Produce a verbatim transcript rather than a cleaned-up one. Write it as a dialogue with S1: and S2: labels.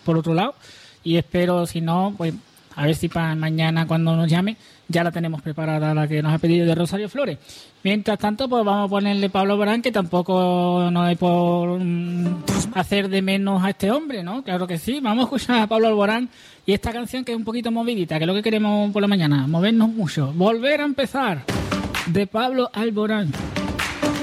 S1: por otro lado. Y espero, si no, pues a ver si para mañana cuando nos llame ya la tenemos preparada, la que nos ha pedido de Rosario Flores. Mientras tanto, pues vamos a ponerle Pablo Alborán, que tampoco no hay por mm, hacer de menos a este hombre, ¿no? Claro que sí. Vamos a escuchar a Pablo Alborán y esta canción que es un poquito movidita, que es lo que queremos por la mañana, movernos mucho. Volver a empezar, de Pablo Alborán.